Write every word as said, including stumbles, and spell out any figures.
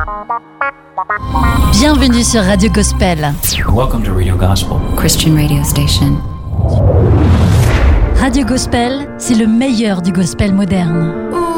Bienvenue sur Radio Gospel. Welcome to Radio Gospel, Christian radio station. Radio Gospel, c'est le meilleur du gospel moderne.